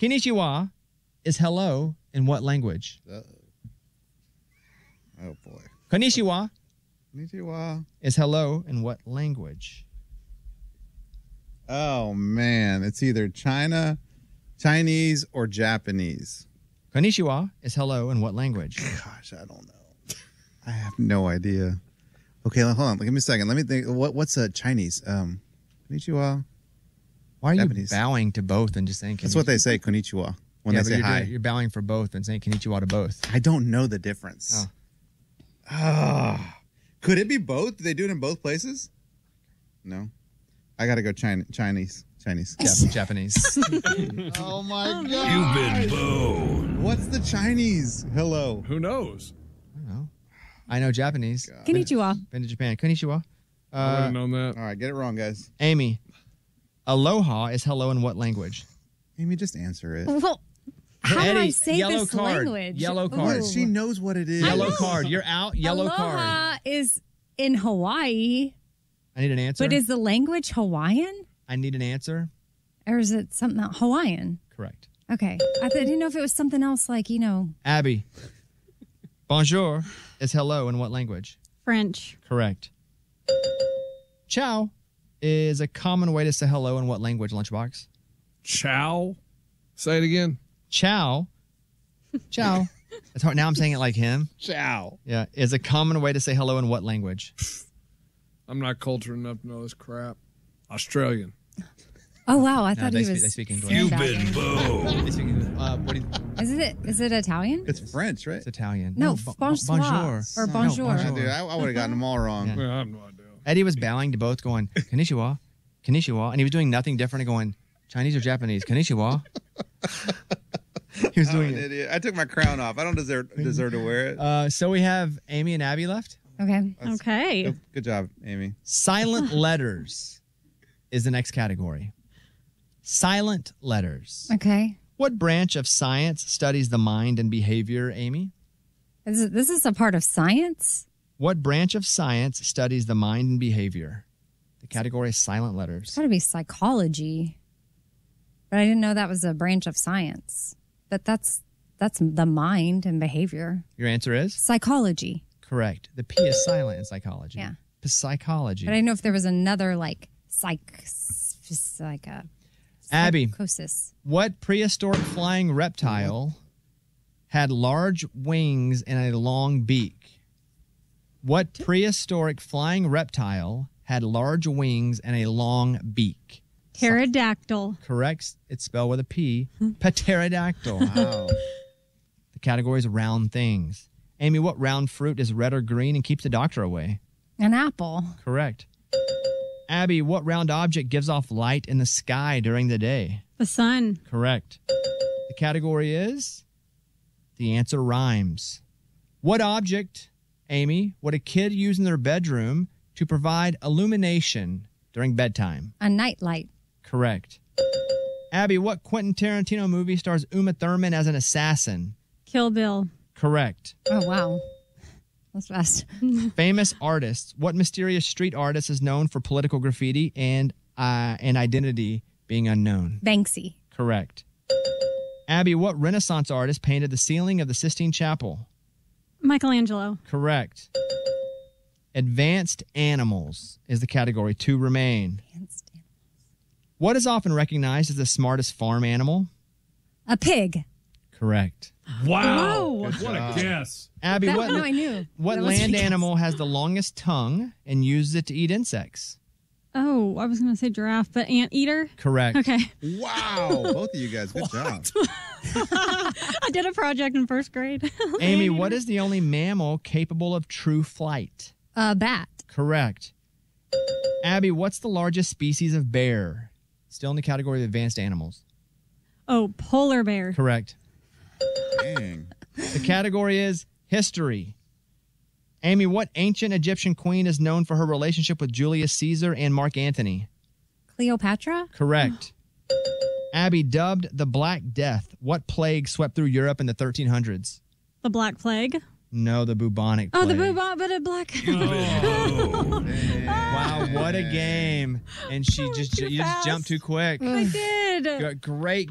Konnichiwa is hello in what language? Oh, boy. Konnichiwa Konnichiwa is hello in what language? Oh, man. It's either Chinese, or Japanese. Konnichiwa is hello in what language? Gosh, I don't know. I have no idea. Okay, hold on. Give me a second. Let me think. What's Chinese? Konnichiwa. Why are Japanese. you bowing to both and just saying konnichiwa? That's what they say, konnichiwa, when they say hi. You're bowing for both and saying konnichiwa to both. I don't know the difference. Could it be both? Do they do it in both places? No. I got to go Chinese. Japanese. Oh, my God. You've been boned. What's the Chinese? Hello. Who knows? I don't know. I know Japanese. Konnichiwa. Been to Japan. Konnichiwa. I would have known that. All right, get it wrong, guys. Amy, aloha is hello in what language? Amy, just answer it. Well, how do I Eddie, say yellow this card. language? Yellow Ooh. card. She knows what it is. Yellow card. You're out. Yellow card. Aloha is in Hawaii, I need an answer. but is the language Hawaiian? I need an answer. Or is it something else? Hawaiian? Correct. Okay. I didn't know if it was something else like, Abby, bonjour is hello in what language? French. Correct. Ciao is a common way to say hello in what language, Lunchbox? Chow. Say it again. Ciao. Ciao. That's hard. Now I'm saying it like him. Ciao. Yeah. Is a common way to say hello in what language? I'm not cultured enough to know this crap. Australian. Oh, wow. I No, thought they he speak- was. they speak English. You've been boned. They speak English. What do you, Is it Italian? It's French, right? it's Italian. No, bonjour. bonjour. Or bonjour. bonjour. Dude, I would have gotten them all wrong. Yeah. Well, I have no idea. Eddie was bowing to both, going, Konnichiwa, Konnichiwa. And he was doing nothing different and going, Chinese or Japanese? Konnichiwa. He was I'm doing an it. idiot. I took my crown off. I don't deserve to wear it. So we have Amy and Abby left. Okay. Okay. Good job, Amy. Silent letters is the next category. Silent letters. Okay. What branch of science studies the mind and behavior, Amy? This is a part of science? What branch of science studies the mind and behavior? The category is silent It's letters. got to be psychology. But I didn't know that was a branch of science. But that's the mind and behavior. Your answer is? Psychology. Correct. The P is silent in psychology. Yeah. Psychology. But I didn't know if there was another Abby, psychosis. what prehistoric flying reptile had large wings and a long beak? What prehistoric flying reptile had large wings and a long beak? Pterodactyl. Correct. It's spelled with a P. Pterodactyl. Wow. The category is round things. Amy, what round fruit is red or green and keeps the doctor away? An apple. Correct. Abby, what round object gives off light in the sky during the day? The sun. Correct. The category is? The answer rhymes. What object, Amy, would a kid use in their bedroom to provide illumination during bedtime? A nightlight. Correct. Abby, what Quentin Tarantino movie stars Uma Thurman as an assassin? Kill Bill. Correct. Oh, wow. That's fast. Famous artists. What mysterious street artist is known for political graffiti and identity being unknown? Banksy. Correct. Abby, what Renaissance artist painted the ceiling of the Sistine Chapel? Michelangelo. Correct. Advanced animals is the category. Two remain. What is often recognized as the smartest farm animal? A pig. Correct. Wow. Whoa. What a guess. Abby, That what, one I knew. what That was land a guess. animal has the longest tongue and uses it to eat insects? Oh, I was going to say giraffe, but anteater? Correct. Okay. Wow. Both of you guys, good job. I did a project in first grade. Amy, what is the only mammal capable of true flight? A bat. Correct. Abby, what's the largest species of bear? Still in the category of advanced animals. Oh, polar bear. Correct. Dang. The category is history. Amy, what ancient Egyptian queen is known for her relationship with Julius Caesar and Mark Antony? Cleopatra. Correct. Abby, dubbed the Black Death, what plague swept through Europe in the 1300s? The Black Plague. No, the bubonic Oh, plague. the bubonic, but a black. Wow, what a game. And you just jumped too quick. I did. Great